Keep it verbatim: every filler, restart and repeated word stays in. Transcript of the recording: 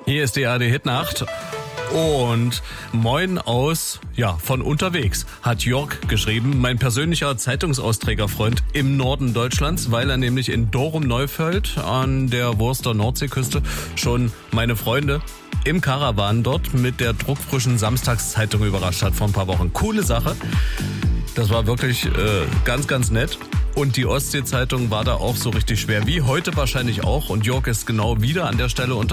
Hier ist die A R D-Hitnacht. Und moin aus, ja, von unterwegs, hat Jörg geschrieben, mein persönlicher Zeitungsausträgerfreund im Norden Deutschlands, weil er nämlich in Dorum-Neufeld an der Wurster Nordseeküste schon meine Freunde im Karawan dort mit der druckfrischen Samstagszeitung überrascht hat vor ein paar Wochen. Coole Sache. Das war wirklich äh, ganz, ganz nett. Und die Ostsee-Zeitung war da auch so richtig schwer, wie heute wahrscheinlich auch. Und Jörg ist genau wieder an der Stelle unter